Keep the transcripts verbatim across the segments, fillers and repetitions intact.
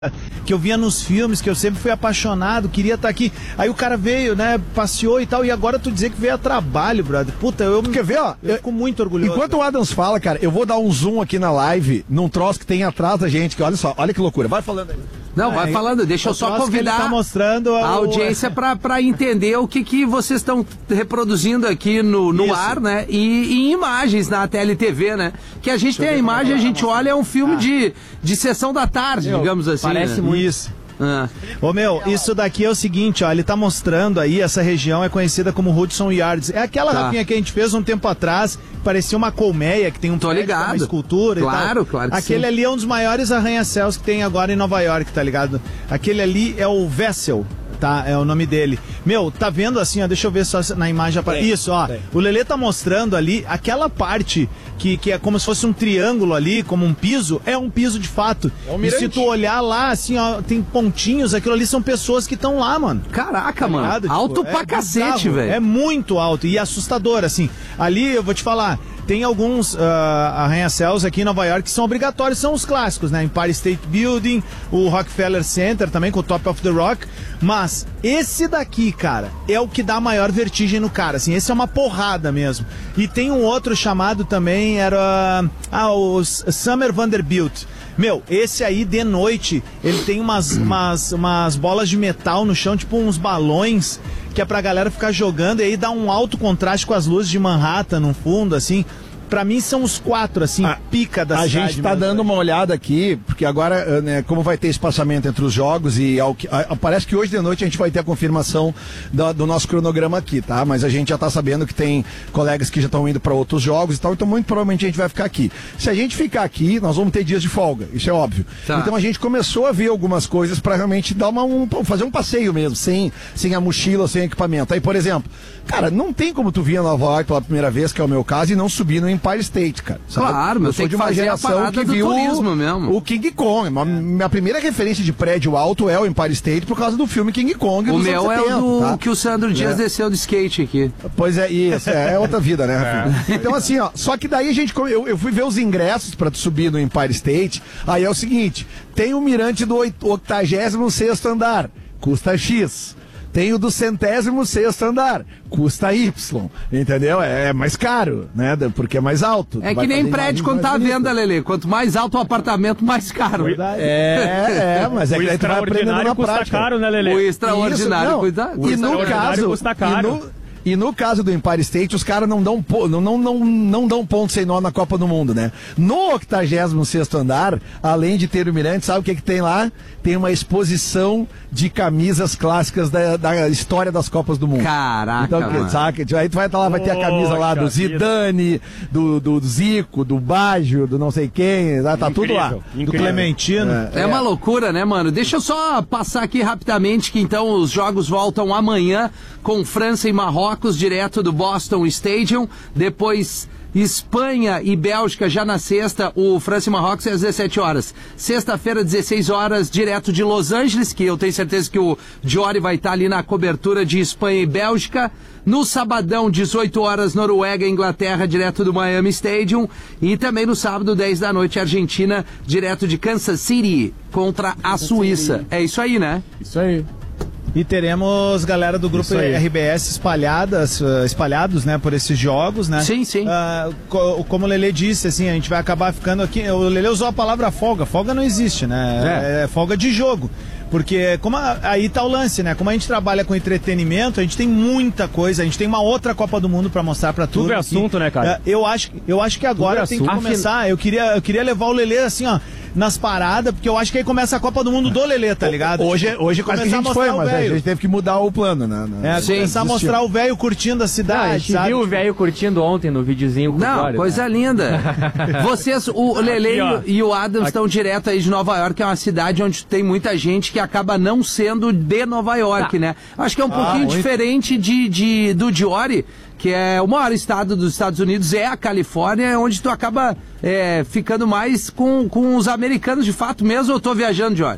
que eu via nos filmes, que eu sempre fui apaixonado, queria estar aqui. Aí o cara veio, né, passeou e tal, e agora tu dizer que veio a trabalho, brother. Puta, eu... Quer ver, ó? Eu fico muito orgulhoso. Enquanto o Adams fala, cara, eu vou dar um zoom aqui na live, num troço que tem atrás da gente, que olha só, olha que loucura. Vai falando aí. Não, vai falando, deixa eu só convidar tá mostrando a audiência pra, pra entender o que, que vocês estão reproduzindo aqui no, no ar, né? E, e em imagens na T L T V, né? Que a gente tem a imagem, a gente olha, é um filme ah. de, de sessão da tarde, meu, digamos assim. Parece né? muito isso. Ah. Ô meu, isso daqui é o seguinte, ó, ele tá mostrando aí, essa região é conhecida como Hudson Yards. É aquela tá. rapinha que a gente fez um tempo atrás, parecia uma colmeia, que tem um Tô ligado. uma escultura claro, e tal. Claro, que Aquele sim. ali é um dos maiores arranha-céus que tem agora em Nova York, tá ligado? Aquele ali é o Vessel. Tá, é o nome dele. Meu, tá vendo assim, ó, deixa eu ver só na imagem. Tem, Isso, ó, tem. O Lelê tá mostrando ali aquela parte que, que é como se fosse um triângulo ali, como um piso, é um piso de fato. É um e se tu olhar lá, assim, ó, tem pontinhos, aquilo ali são pessoas que estão lá, mano. Caraca, tá mano, tipo, alto é pra cacete, velho. É muito alto e assustador, assim. Ali, eu vou te falar, tem alguns uh, arranha-céus aqui em Nova York que são obrigatórios, são os clássicos, né? Empire State Building, o Rockefeller Center também, com o Top of the Rock. Mas esse daqui, cara, é o que dá a maior vertigem no cara, assim, esse é uma porrada mesmo. E tem um outro chamado também, era ah, o Summer Vanderbilt. Meu, esse aí de noite, ele tem umas, umas, umas bolas de metal no chão, tipo uns balões, que é pra galera ficar jogando, e aí dá um alto contraste com as luzes de Manhattan no fundo, assim. Pra mim são os quatro, assim, a, pica da a cidade. A gente tá mesmo, dando né? uma olhada aqui, porque agora, né, como vai ter espaçamento entre os jogos e ao, a, parece que hoje de noite a gente vai ter a confirmação do, do nosso cronograma aqui, tá? Mas a gente já tá sabendo que tem colegas que já estão indo pra outros jogos e tal, então muito provavelmente a gente vai ficar aqui. Se a gente ficar aqui, nós vamos ter dias de folga, isso é óbvio. Tá. Então a gente começou a ver algumas coisas pra realmente dar uma, um, fazer um passeio mesmo, sem, sem a mochila, sem equipamento. Aí, por exemplo, cara, não tem como tu vir a Nova York pela primeira vez, que é o meu caso, e não subir no Empire State, cara. Sabe? Claro, mas eu sou de uma geração que viu turismo mesmo. O King Kong. É. Minha primeira referência de prédio alto é o Empire State por causa do filme King Kong. O meu setenta, é o do tá? que o Sandro Dias é. desceu de skate aqui. Pois é, isso. É, é outra vida, né, Rafinha? É. Então, assim, ó. Só que daí a gente. Eu, eu fui ver os ingressos pra tu subir no Empire State. Aí é o seguinte: tem o mirante do octagésimo sexto andar, custa X. Tem o do centésimo sexto andar, custa Y, entendeu? É mais caro, né? Porque é mais alto. É que nem prédio quando tá à venda, Lelê. Quanto mais alto o apartamento, mais caro. É, é, mas é que aí tu vai aprendendo na custa prática. Caro, né, Lelê? O extraordinário custa, e no caso, custa caro. E no, E no caso do Empire State, os caras não dão, não, não, não, não dão ponto sem nó na Copa do Mundo, né? No octagésimo sexto andar, além de ter o mirante, sabe o que que tem lá? Tem uma exposição de camisas clássicas da, da história das Copas do Mundo. Caraca, então, mano. Sabe? Aí tu vai estar lá, vai ter a camisa lá do Zidane, do, do Zico, do Baggio, do não sei quem, tá incrível, tudo lá. Incrível. Do Clementino. É, é uma loucura, né, mano? Deixa eu só passar aqui rapidamente que então os jogos voltam amanhã com França e Marrocos, direto do Boston Stadium. Depois Espanha e Bélgica já na sexta, o França e Marrocos é às dezessete horas. Sexta-feira, dezesseis horas, direto de Los Angeles, que eu tenho certeza que o Diori vai estar ali na cobertura de Espanha e Bélgica. No sabadão, dezoito horas, Noruega e Inglaterra, direto do Miami Stadium. E também no sábado, dez da noite, Argentina, direto de Kansas City, contra a Suíça. É isso aí, né? Isso aí. E teremos galera do grupo R B S espalhadas, uh, espalhados, né, por esses jogos, né? Sim, sim. Uh, co como o Lelê disse, assim, a gente vai acabar ficando aqui. O Lelê usou a palavra folga. Folga não existe, né? É, é folga de jogo. Porque como a, aí tá o lance, né? Como a gente trabalha com entretenimento, a gente tem muita coisa, a gente tem uma outra Copa do Mundo pra mostrar pra tudo. Tudo é assunto, né, cara? Uh, eu acho, eu acho que agora é tem que começar. Eu queria, eu queria levar o Lelê assim, ó, nas paradas, porque eu acho que aí começa a Copa do Mundo do Lelê, tá ligado? Hoje, hoje quase que a gente foi, mas a gente teve que mudar o plano, né? É, Sim, começar a mostrar o velho curtindo a cidade, ah, a gente sabe? viu o velho curtindo ontem no videozinho com Não, o Dória, coisa né? linda. Vocês, o Lelê Aqui, e o Adams estão direto aí de Nova York, que é uma cidade onde tem muita gente que acaba não sendo de Nova York, tá. né? Acho que é um ah, pouquinho muito. diferente de, de, do Diori, que é o maior estado dos Estados Unidos, é a Califórnia, onde tu acaba é, ficando mais com, com os americanos de fato mesmo, ou eu tô viajando, Diori?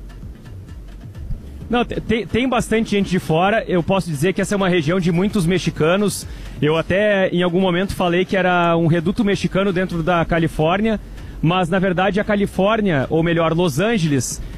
Não, tem, tem bastante gente de fora. Eu posso dizer que essa é uma região de muitos mexicanos. Eu até em algum momento falei que era um reduto mexicano dentro da Califórnia, mas na verdade a Califórnia, ou melhor, Los Angeles,